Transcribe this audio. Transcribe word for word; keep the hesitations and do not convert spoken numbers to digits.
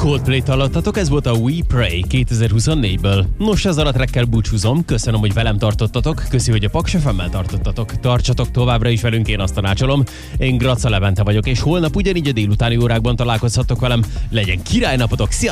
Coldplay-t hallottatok, ez volt a We Pray kétezer-huszonnégyből. Nos, ezzel a trackkel búcsúzom, köszönöm, hogy velem tartottatok, köszi, hogy a Paks ef em-mel tartottatok. Tartsatok továbbra is velünk, én azt tanácsolom. Én Graca Levente vagyok, és holnap ugyanígy a délutáni órákban találkozhattok velem. Legyen királynapotok, sziasztok!